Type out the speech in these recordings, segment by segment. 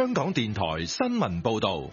香港電台新聞報道。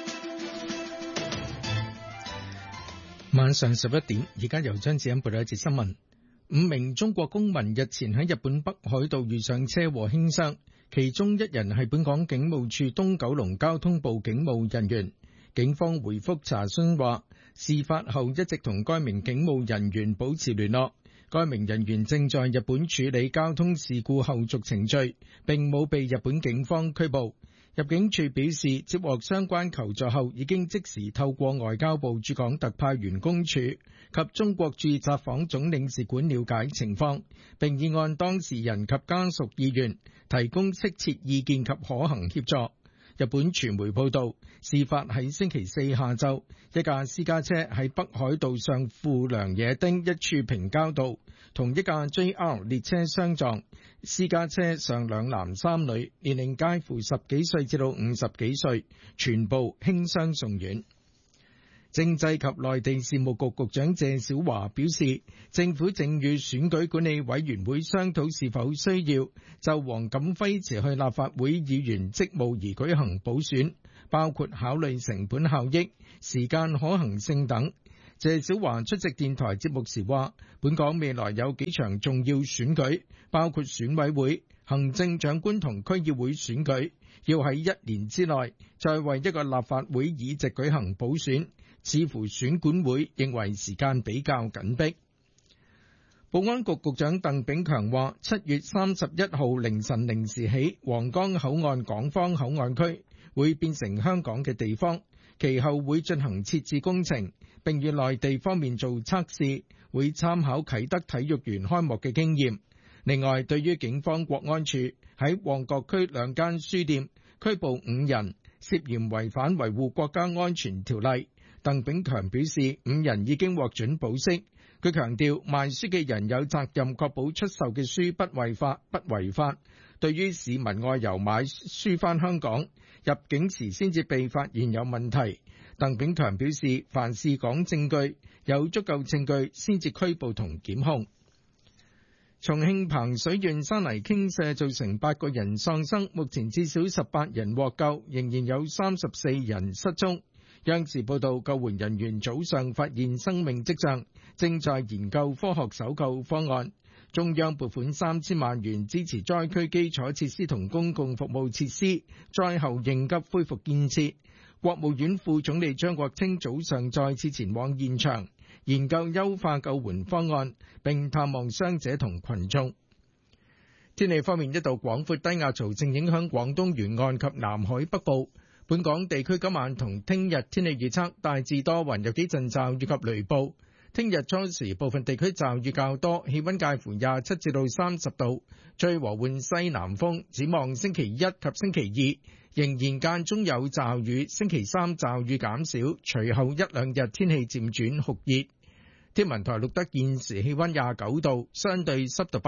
晚上11點，而家由張子欣報道一節新聞。5名中國公民日前喺日本北海道遇上車禍輕傷，其中一人係本港警務處東九龍交通部警務人員。警方回覆查詢話，事發後一直同該名警務人員保持聯絡，該名人員正在日本處理交通事故後續程序，並冇被日本警方拘捕。入境處表示，接獲相關求助後，已經即時透過外交部駐港特派員公署及中國駐札幌總領事館了解情況，並已按當事人及家屬意願提供適切意見及可行協助。日本傳媒報道，事發喺星期四下晝，一架私家車喺北海道上富良野町一處平交道同一架 JR 列車相撞，私家車上兩男三女，年齡介乎10幾歲至到50幾歲，全部輕傷送院。政制及內地事務局局長謝小華表示，政府正與選舉管理委員會商討是否需要就黃錦輝辭去立法會議員職務而舉行補選，包括考慮成本效益、時間可行性等。謝小華出席電台節目時話，本港未來有幾場重要選舉，包括選委會、行政長官同區議會選舉，要喺1年之內再為一個立法會議席舉行補選。似乎選管會認為時間比較緊迫。保安局局長鄧炳強話，7月31號凌晨0時起，皇崗口岸港方口岸區會變成香港嘅地方，其後會進行設置工程，並與內地方面做測試，會參考啟德體育園開幕嘅經驗。另外，對於警方國安處喺旺角區2間書店拘捕5人，涉嫌違反維護國家安全條例。鄧炳強表示，5人已經獲准保釋。佢強調，賣書嘅人有責任確保出售嘅書不違法。對於市民外遊買書返香港，入境時先至被發現有問題，鄧炳強表示，凡事講證據，有足夠證據先至拘捕同檢控。重慶彭水縣山泥傾瀉造成8個人喪生，目前至少18人獲救，仍然有34人失蹤。央視報道，救援人員早上發現生命跡象，正在研究科學搜救方案。中央撥款3000萬元支持災區基礎設施同公共服務設施災後應急恢復建設。國務院副總理張國清早上再次前往現場，研究優化救援方案，並探望傷者同群眾。天氣方面，一道廣闊低壓槽正影響廣東沿岸及南海北部。本港地區今晚同聽日天氣預測大致多雲，有幾陣驟雨及雷暴。聽日初時部分地區驟雨較多，氣溫介乎27至到30度，吹和緩西南風。展望星期1及星期2仍然間中有驟雨，星期3驟雨減少，隨後1-2日天氣漸轉酷熱。天文台錄得現時氣溫29度，相對濕度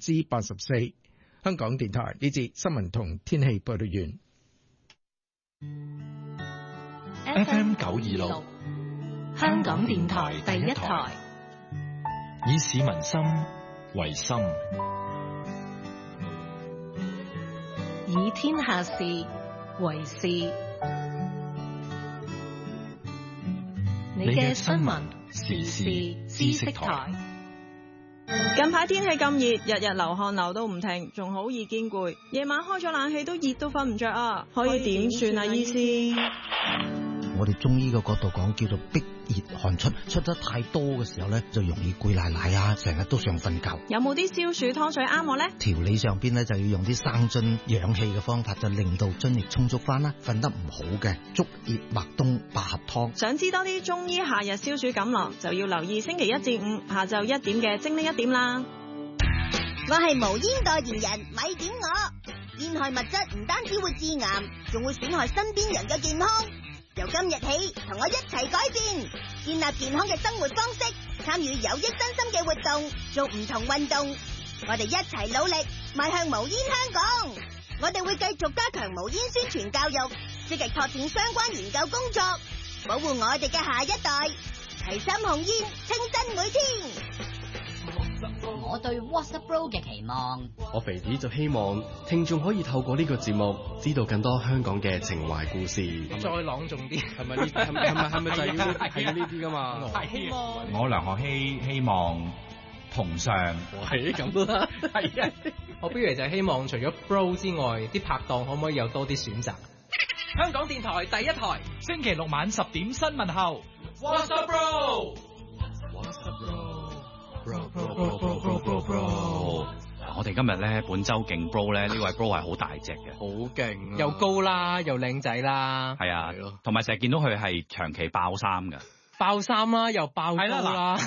84%。香港電台呢節新聞同天氣報道完。 FM 926， 香港電台第一台， 以市民心為心， 以天下事為事。你嘅新聞時事知識台。 近排天氣咁熱，日日流汗流到唔停，仲好易見攰。夜晚開咗冷氣都熱到瞓唔着啊！可以點算啊，醫師？ 我哋中醫嘅角度講，叫做逼熱汗出，出得太多嘅時候咧，就容易攰賴賴啊，成日都想瞓覺。 有冇啲消暑湯水啱我呢？ 調理上邊咧就要用啲生津養氣嘅方法，就令到津液充足翻啦。瞓得唔好嘅，竹葉麥冬百合湯。 想知多啲中醫夏日消暑錦囊，就要留意星期1至5下晝1點嘅精靈1點啦。 我係無煙代言人，咪點我。煙害物質唔單止會致癌，仲會損害身邊人嘅健康。由今日起，同我一齊改變，建立健康嘅生活方式，參與有益身心嘅活動，做唔同運動。我哋一齊努力，邁向無煙香港。我哋會繼續加強無煙宣傳教育，積極拓展相關研究工作，保護我哋嘅下一代。齊心控煙，清新每天。 我對 What's Up Bro 嘅期望。 我肥啲就希望聽眾可以透過呢個節目知道更多香港嘅情懷故事。 再朗重啲， 係咪就係要呢啲㗎嘛？ 希望我梁學希希望同上係咁啦， 係啊！我不如就希望除咗 Bro 之外，啲拍檔可唔可以有多啲選擇？香港電台第一台， 星期六晚10點新聞後 ，What's Up Bro？ 我哋今日咧本周勁 Bro 咧，呢位 Bro 係好大隻嘅， 好勁， 又高啦，又靚仔啦， 係啊，同埋成日見到佢係長期爆衫㗎。 爆衫啦，又爆高啦，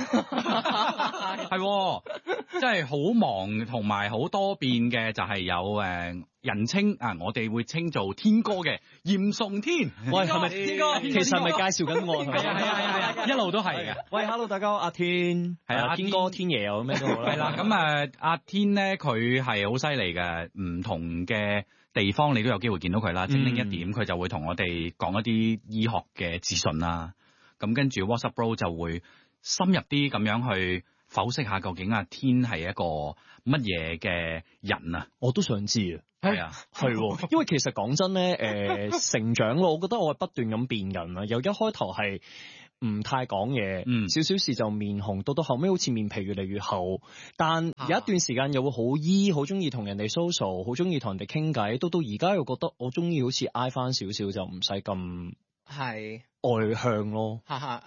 係，真係好忙同埋好多變嘅，就係有人稱啊，我哋會稱做天哥嘅嚴崇天。 喂，係咪天哥？其實係咪介紹緊我？ 係啊，一路都係嘅。 喂 ，hello 大家好，阿天，係啊，天哥、天爺又咩都好啦。 係啦，咁阿天咧，佢係好犀利嘅，唔同嘅地方你都有機會見到佢啦。精靈一點，佢就會同我哋講一啲醫學嘅資訊啦。咁跟住 What's Up Bro 就會深入啲咁樣去剖析下究竟阿天係一個乜嘢嘅人啊？ 我都想知啊。係啊，係，因為其實講真咧，成長咯，我覺得我係不斷咁變緊啊。由一開頭係唔太講嘢，少少事就面紅，到後尾好似面皮越嚟越厚。但有一段時間又會好中意同人哋 social， 好中意同人哋傾偈。到而家又覺得我中意好似挨翻少少，就唔使咁係外向咯。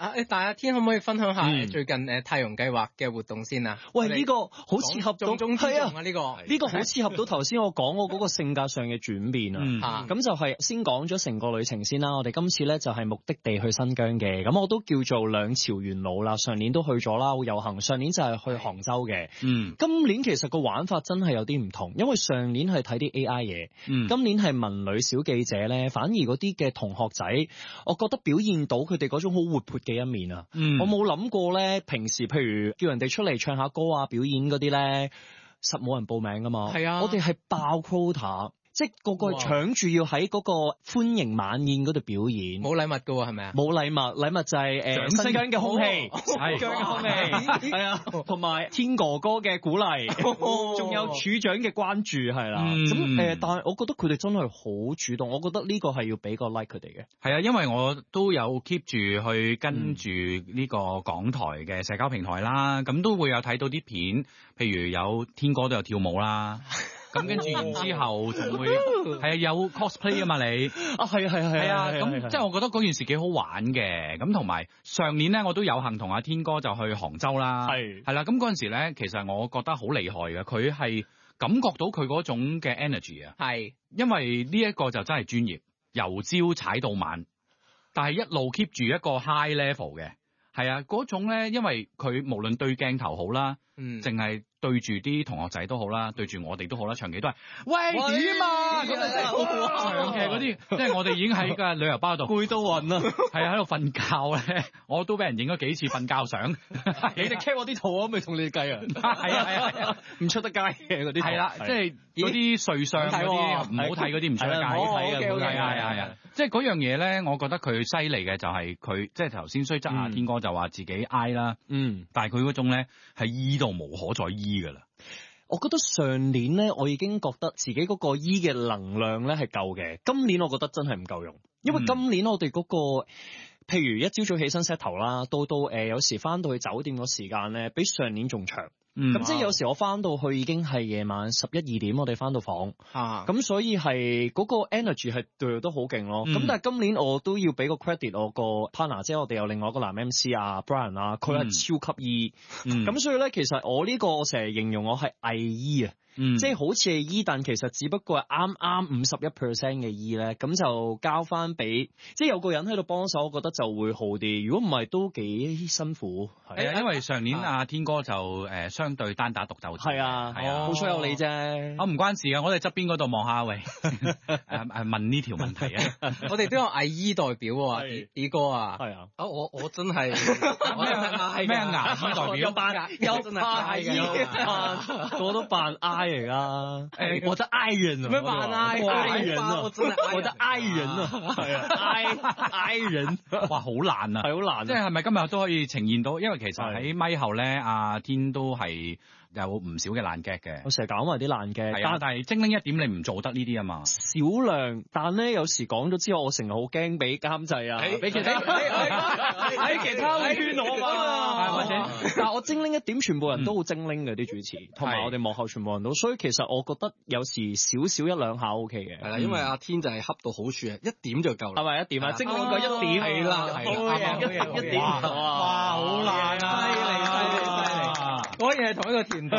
喂，呢個好切合到， 係啊，呢個好切合到頭先我講我嗰個性格上嘅轉變啊。咁就係先講咗成個旅程先啦。我哋今次咧就係目的地去新疆嘅，咁我都叫做兩朝元老啦。上年都去咗啦，好有幸。上年就係去杭州嘅。今年其實個玩法真係有啲唔同，因為上年係睇啲 AI 嘢，今年係文旅小記者咧，反而嗰啲嘅同學仔，我覺得表現到佢哋嗰種好活潑嘅一面啊！我冇諗過咧，平時譬如叫人哋出嚟唱下歌啊、表演嗰啲咧，實冇人報名噶嘛。係啊，我哋係爆 quota。即係個個搶住要喺嗰個歡迎晚宴嗰度表演， 冇禮物㗎喎，係咪啊？冇禮物就係新疆嘅空氣，新疆嘅空氣係啊，同埋天哥哥嘅鼓勵，仲有處長嘅關注係啦。咁但係我覺得佢哋真係好主動，我覺得呢個係要俾個 like 佢哋嘅。 係啊，因為我都有 keep 住去跟住呢個港台嘅社交平台啦，咁都會有睇到啲片，譬如有天哥都有跳舞啦。咁跟住然之後仲會係啊有 cosplay 啊嘛你係啊咁即係我覺得嗰件事幾好玩嘅。咁同埋上年咧我都有幸同阿天哥就去杭州啦，係啦。咁嗰陣時咧其實我覺得好厲害嘅，佢係感覺到佢嗰種嘅 energy 啊，係因為呢一個就真係專業，由朝踩到晚，但係一路 keep 住一個 high level 嘅，係啊嗰種咧，因為佢無論對鏡頭好啦，淨係對住啲同學仔都好啦，對住我哋都好啦，長期都係喂點啊咁樣，長期嗰啲，即係我哋已經喺個旅遊巴度攰到暈啦， 係喺度瞓覺咧，我都俾人影咗幾次瞓覺相。 你哋 cap 我啲圖，我咪同你哋計啊，係啊，唔出得街嘅嗰啲，係啦， 即係嗰啲睡相嗰啲唔好睇嗰啲唔出得街，係啊，即係嗰樣嘢咧，我覺得佢犀利嘅就係佢，即係頭先雖則啊天哥就話自己 I 啦，但係佢嗰種咧係 E 到無可再 E。噶啦， 我覺得上年咧，我已經覺得自己嗰個醫嘅能量咧係夠嘅。今年我覺得真係唔夠用，因為今年我哋嗰個，譬如一朝早起身 set 頭啦，到有時翻到去酒店個時間咧，比上年仲長。咁即係有時我翻到去已經係夜晚11、2點，我哋翻到房。咁所以係嗰個 energy 係對都好勁咯。咁但係今年我都要俾個 credit 我個 partner，即係我哋有另外一個男 MC 啊 Brian 啊，佢係超級 E。咁所以咧，其實我呢個我成日形容我係偽 E 啊。即係好似係 E，但其實只不過係啱啱51% 嘅 E 咧，咁就交翻俾，即係有個人喺度幫手，我覺得就會好啲。如果唔係都幾辛苦。 係啊，因為上年阿天哥就相對單打獨鬥。係啊， 好彩有你啫。 我唔關事啊，我哋側邊嗰度望下喂，問呢條問題啊。 我哋都有偽 E 代表喎，E 哥啊。係啊。我真係咩牙醫代表？ 有扮係嘅，我都扮 I 嚟噶，我得 I 人啊！ 咩扮 I 人啊！我真係我得 I 人啊！係啊 ，I 人， 哇，好難啊！ 係好難， 即係咪今日都可以呈現到？因為其實喺咪後咧，阿天都係有唔少嘅爛 gag 嘅。 我成日搞埋啲爛 gag， 但係精靈一點你唔做得呢啲啊嘛。 少量，但咧有時講咗之後，我成日好驚俾監製啊，俾其他喺其他會圈我嘛。或者，但係我精靈一點，全部人都好精靈嘅啲主持，同埋我哋幕後全部人都，所以其實我覺得有時少一兩下 OK 嘅。 係啦，因為阿天就係恰到好處啊，一點就夠啦。 係咪一點啊？精靈個一點係啦， 一點哇， 好難啊！犀利！果然係同一個團隊。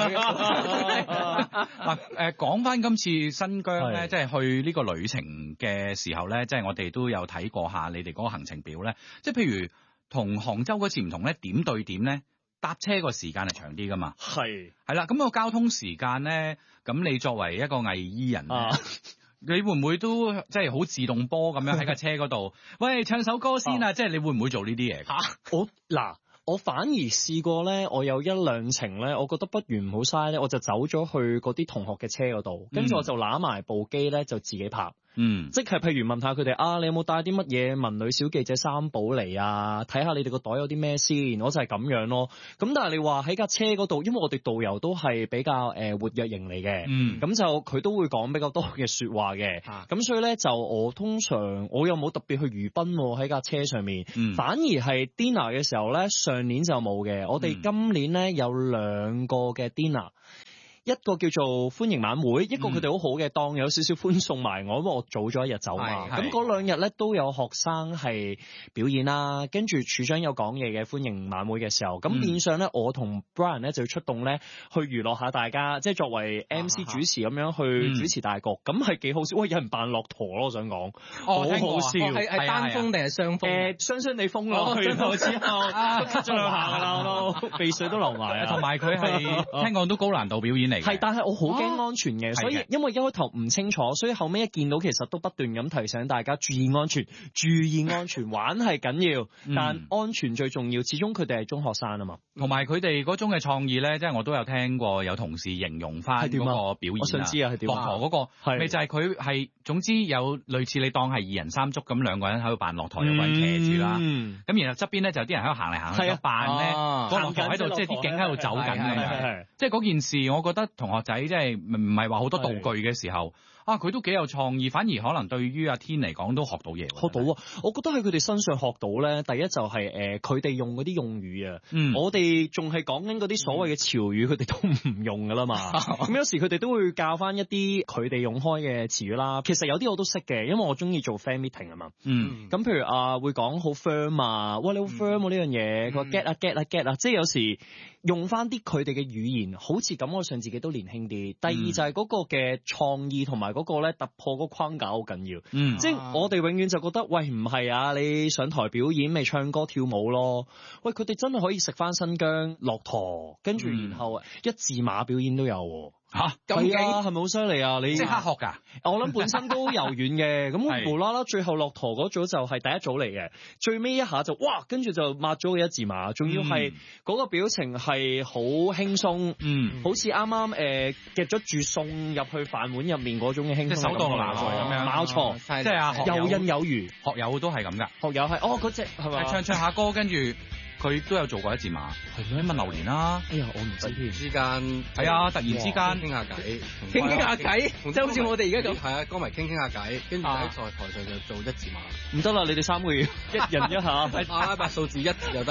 嗱，講翻今次新疆咧，即係去呢個旅程嘅時候咧，即係我哋都有睇過下你哋嗰個行程表咧。即係譬如同杭州嗰次唔同咧，點對點咧，搭車個時間係長啲噶嘛。係啦，咁個交通時間咧，咁你作為一個藝醫人咧，你會唔會都即係好自動波咁樣喺架車嗰度？喂，唱首歌先啊！即係你會唔會做呢啲嘢？ 我反而試過咧，我有一兩程咧，我覺得不如唔好嘥咧，我就走咗去嗰啲同學嘅車嗰度，跟住我就揦埋部機咧，就自己拍。即係譬如問下佢哋啊，你有冇帶啲乜嘢文女小記者三寶嚟啊？睇下你哋個袋有啲咩先，我就係咁樣咯。咁但係你話喺架車嗰度，因為我哋導遊都係比較活躍型嚟嘅，咁就佢都會講比較多嘅説話嘅。咁所以咧就我通常我又冇特別去娛賓喺架車上面，反而係 dinner 嘅時候咧，上年就冇嘅。我哋今年咧有兩個嘅 dinner。一個叫做歡迎晚會，一個佢哋好好嘅，當有少少歡送埋我，因為我早咗一日走嘛。咁嗰兩日咧都有學生係表演啦，跟住處長有講嘢嘅歡迎晚會嘅時候，咁變相咧我同 Brian 咧就要出動咧去娛樂下大家，即係作為 MC 主持咁樣去主持大局，咁係幾好笑。喂，有人扮駱駝咯，我想講，好好笑。 係單風定係雙風？ 雙地風咯。去到之後都咳咗兩下啦，我都鼻水都流埋啊。 同埋佢係聽講都高難度表演。 係，但係我好驚安全嘅，所以因為一開頭唔清楚，所以後尾一見到其實都不斷咁提醒大家注意安全，注意安全，玩係緊要，但安全最重要。始終佢哋係中學生啊嘛， 同埋佢哋嗰種嘅創意咧，即係我都有聽過有同事形容翻嗰個表演。 我想知啊，係點？ 駱駝嗰個咪就係佢係總之有類似你當係二人三足咁，兩個人喺度扮駱駝，有個人騎住啦。咁然後側邊咧就有啲人喺度行嚟行去，扮咧個駱駝喺度，即係啲景喺度走緊咁樣。即係嗰件事，我覺得同學仔即係唔係話好多道具嘅時候。佢都幾有創意，反而可能對於阿天嚟講都學到嘢。 學到啊！我覺得喺佢哋身上學到咧，第一就係佢哋用嗰啲用語啊，我哋仲係講緊嗰啲所謂嘅潮語，佢哋都唔用噶啦嘛。咁有時佢哋都會教翻一啲佢哋用開嘅詞語啦。其實有啲我都識嘅，因為我中意做 fan meeting 啊嘛。咁譬如會講好 firm 啊，哇你好 firm 喎呢樣嘢，佢話 get 啊 get 啊 get 啊，即係有時用翻啲佢哋嘅語言，好似感覺上自己都年輕啲。第二就係嗰個嘅創意同埋嗰個咧突破嗰個框架好緊要。即係我哋永遠就覺得，喂唔係啊，你上台表演咪唱歌跳舞咯。喂，佢哋真係可以食翻新疆駱駝，跟住然後一字馬表演都有。咁勁係咪好犀利啊？你即刻學㗎？ 我諗本身都柔軟嘅，咁無啦啦最後駱駝嗰組就係第一組嚟嘅，最尾一下就哇，跟住就抹咗佢一字馬，仲要係嗰個表情係好輕鬆，好似啱啱夾咗住餸入去飯碗入面嗰種嘅輕鬆， 即係手到拿來咁樣， 冇錯， 即係游刃有餘。 學友都係咁㗎， 學友係嗰隻係咪？ 唱下歌跟住。佢都有做過一字馬，係咩？問榴蓮啦， 哎呀，我唔知添。 之間係啊，突然之間傾下偈， 傾下偈，即係好似我哋而家咁。 係啊，歌迷傾下偈，跟住喺台上就做一字馬。 唔得啦，你哋3個月一人一下， 阿拉伯數字1就得。